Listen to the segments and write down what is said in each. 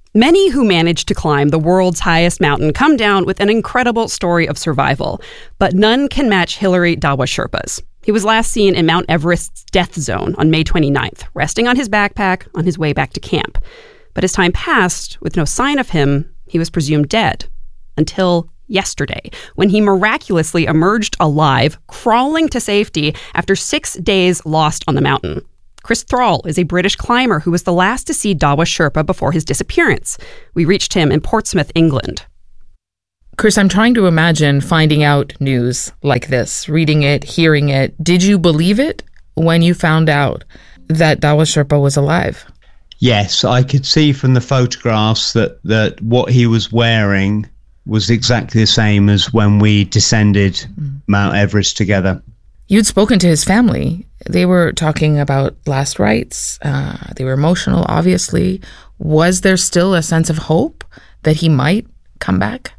Many who manage to climb the world's highest mountain come down with an incredible story of survival, but none can match Hilary Dawa Sherpa's. He was last seen in Mount Everest's death zone on May 29th, resting on his backpack on his way back to camp. But as time passed, with no sign of him, he was presumed dead. Until yesterday, when he miraculously emerged alive, crawling to safety after 6 days lost on the mountain. Chris Thrall is a British climber who was the last to see Dawa Sherpa before his disappearance. We reached him in Portsmouth, England. Chris, I'm trying to imagine finding out news like this, reading it, hearing it. Did you believe it when you found out that Dawa Sherpa was alive? Yes, I could see from the photographs that what he was wearing was exactly the same as when we descended Mount Everest together. You'd spoken to his family. They were talking about last rites. They were emotional, obviously. Was there still a sense of hope that he might come back?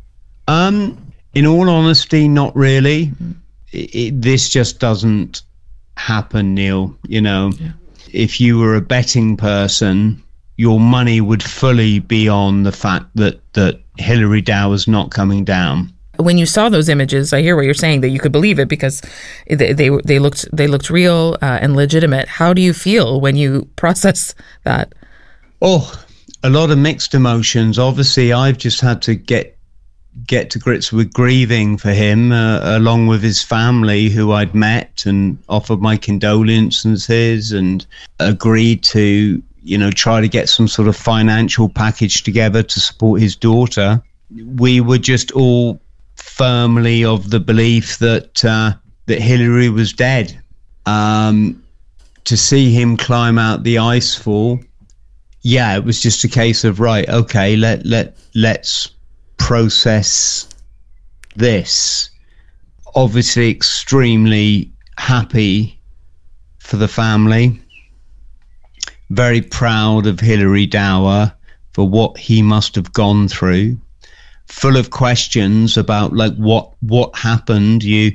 In all honesty, not really. This just doesn't happen, Neil. You know, if you were a betting person, your money would fully be on the fact that Hilary Dawa was not coming down. When you saw those images, I hear what you're saying, that you could believe it because they looked real and legitimate. How do you feel when you process that? Oh, a lot of mixed emotions. Obviously, I've just had to get to grips with grieving for him, along with his family, who I'd met and offered my condolences and agreed to, try to get some sort of financial package together to support his daughter. We were just all firmly of the belief that Hilary was dead. To see him climb out the icefall, it was just a case of, right, okay, let's process this. Obviously extremely happy for the family, very proud of Hilary Dawa for what he must have gone through, full of questions about like what happened. You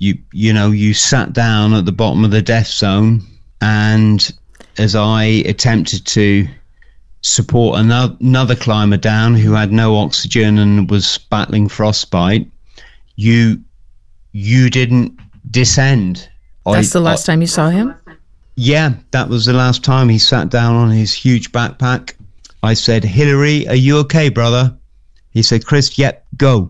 sat down at the bottom of the death zone, and as I attempted to support another climber down who had no oxygen and was battling frostbite, you didn't descend. That's the last time you saw him? Yeah, that was the last time. He sat down on his huge backpack. I said, "Hilary, are you okay, brother?" He said, "Chris, yep, go.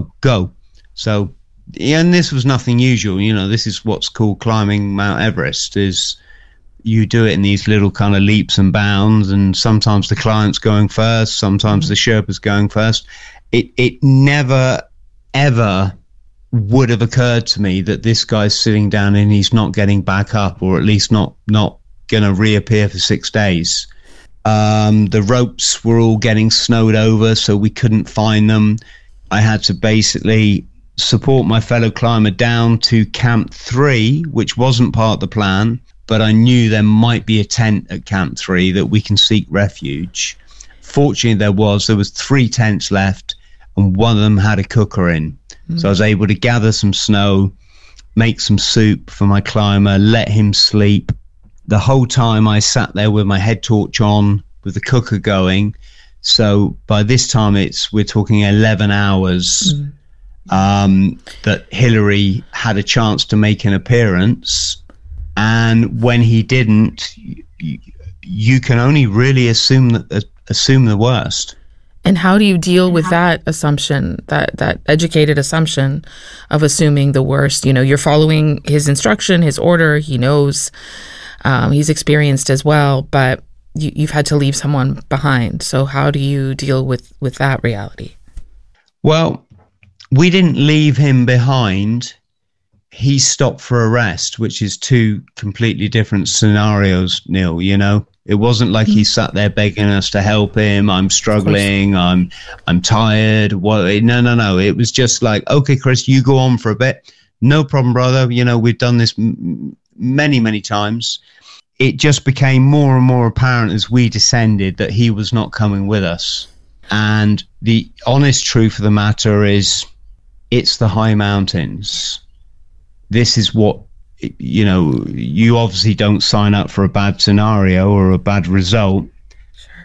So, and this was nothing usual. This is what's called climbing Mount Everest, is you do it in these little kind of leaps and bounds, and sometimes the client's going first, sometimes the Sherpa's going first. It never, ever would have occurred to me that this guy's sitting down and he's not getting back up, or at least not going to reappear for 6 days. The ropes were all getting snowed over, so we couldn't find them. I had to basically support my fellow climber down to Camp 3, which wasn't part of the plan, but I knew there might be a tent at Camp 3 that we can seek refuge. Fortunately, there was 3 tents left, and one of them had a cooker in. So I was able to gather some snow, make some soup for my climber, let him sleep. The whole time I sat there with my head torch on, with the cooker going. So by this time we're talking 11 hours that Hilary had a chance to make an appearance. And when he didn't, you can only really assume the worst. And how do you deal with that assumption, that educated assumption of assuming the worst? You're following his instruction, his order. He knows, he's experienced as well, but you've had to leave someone behind. So how do you deal with that reality? Well, we didn't leave him behind. He stopped for a rest, which is 2 completely different scenarios, Neil. It wasn't like he sat there begging us to help him. I'm struggling. I'm tired. No. It was just like, okay, Chris, you go on for a bit. No problem, brother. We've done this many, many times. It just became more and more apparent as we descended that he was not coming with us. And the honest truth of the matter is, it's the high mountains. This is what, you obviously don't sign up for a bad scenario or a bad result. Sure.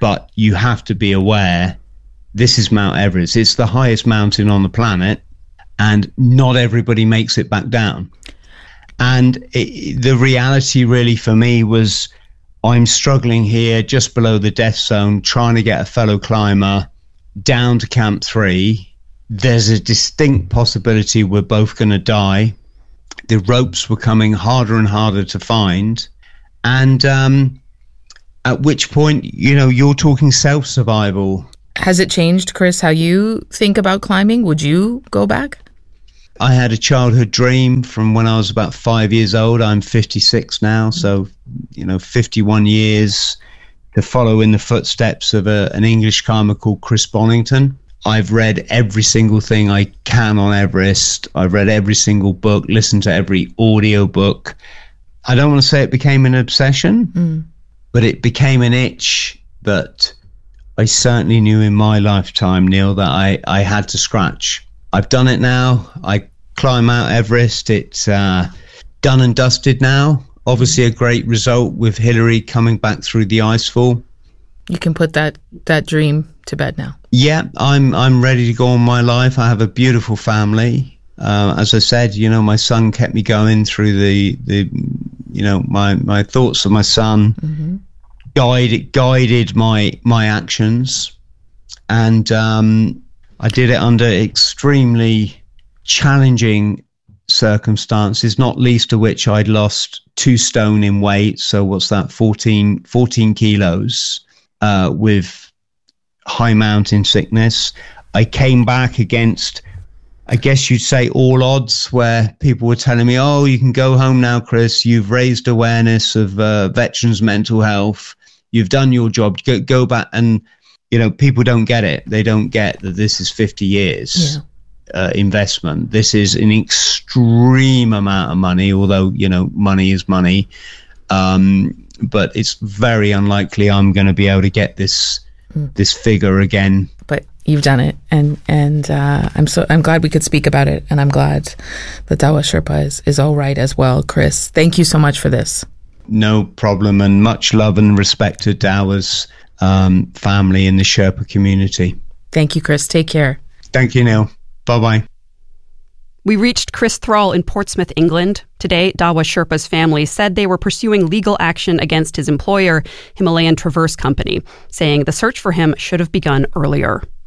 but you have to be aware this is Mount Everest. It's the highest mountain on the planet, and not everybody makes it back down. And the reality really for me was, I'm struggling here just below the death zone, trying to get a fellow climber down to Camp 3. There's a distinct possibility we're both going to die. The ropes were coming harder and harder to find. And at which point, you're talking self-survival. Has it changed, Chris, how you think about climbing? Would you go back? I had a childhood dream from when I was about 5 years old. I'm 56 now, so 51 years to follow in the footsteps of an English climber called Chris Bonington. I've read every single thing I can on Everest. I've read every single book, listened to every audio book. I don't want to say it became an obsession, but it became an itch that I certainly knew in my lifetime, Neil, that I had to scratch. I've done it now. I climb Mount Everest. It's done and dusted now. Obviously, a great result with Hillary coming back through the icefall. You can put that dream to bed now. Yeah, I'm ready to go on my life. I have a beautiful family. As I said, my son kept me going through my thoughts of my son, guided my actions, and I did it under extremely challenging circumstances, not least of which I'd lost 2 stone in weight. So what's that? 14 kilos with high mountain sickness. I came back against, I guess you'd say, all odds, where people were telling me, oh, you can go home now, Chris. You've raised awareness of veterans' mental health. You've done your job. Go back. And, people don't get it. They don't get that this is 50 years investment. This is an extreme amount of money, although, money is money. But it's very unlikely I'm going to be able to get this figure again. But you've done it, and I'm glad we could speak about it, and I'm glad that Dawa Sherpa is all right as well. Chris, thank you so much for this. No problem, and much love and respect to Dawa's family and the Sherpa community. Thank you, Chris. Take care. Thank you, Neil. Bye-bye. We reached Chris Thrall in Portsmouth, England. Today, Dawa Sherpa's family said they were pursuing legal action against his employer, Himalayan Traverse Company, saying the search for him should have begun earlier.